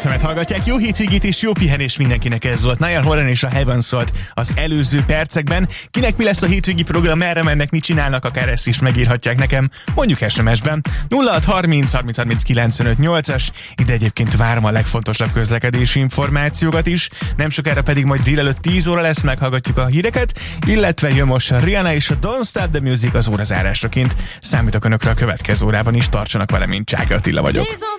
FM-et hallgatják, jó hétvégét és jó pihenés mindenkinek, ez volt Niall Horan és a Heaven szólt az előző percekben. Kinek mi lesz a hétvégi program, merre mennek, mit csinálnak, akár ezt is megírhatják nekem, mondjuk SMS-ben. 0630 30 30 95 8-as, ide egyébként várom a legfontosabb közlekedési információkat is, nem sokára pedig majd délelőtt 10 óra lesz, meghallgatjuk a híreket, illetve jön most a Rihanna és a Don't Stop the Music az órazárásaként. Számítok önökre a következő órában is, tartsanak velem, mint Csáki Attila vagyok.